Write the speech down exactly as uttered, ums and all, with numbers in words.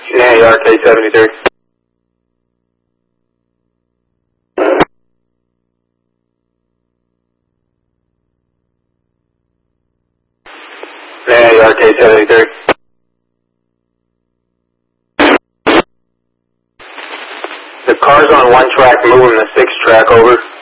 Yeah, R K seventy-three. Yeah, R K seventy-three. The car's on one track moving the six track over.